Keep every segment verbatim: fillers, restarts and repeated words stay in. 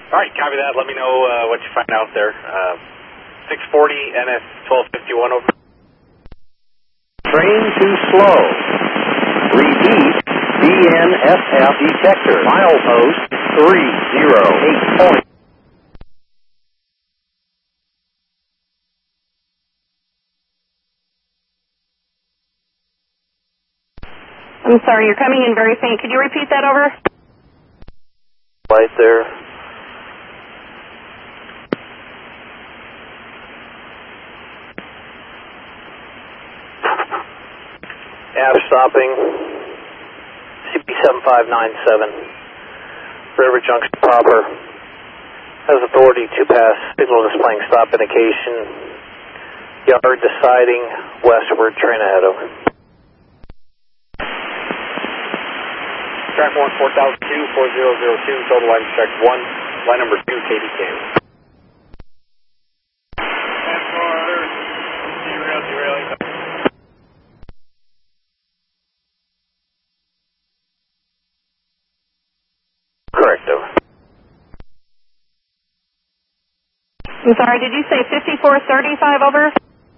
All right, copy that. Let me know uh, what you find out there. Uh, six forty N S twelve fifty-one over. Train too slow. Repeat, B N S F detector. Milepost three zero eight point. I'm sorry, you're coming in very faint. Could you repeat that over? Right there. Nav stopping. C P seven five nine seven. River Junction proper. Has authority to pass signal displaying stop indication. Yard deciding westward, train ahead over. Track one, four thousand two, four zero zero two, total line check one, line number two, K D K. Correct, over. I'm sorry, did you say fifty-four thirty-five over?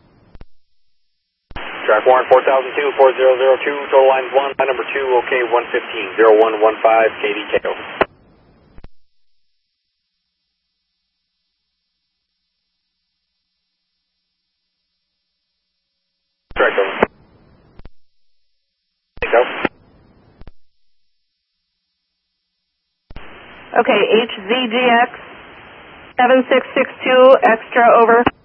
Track one, four thousand two, four zero zero two, total line one, line number two, OK one fifteen, zero one one five, K D K. Correct, over. Go. Okay, H Z G X seven six six two, extra over.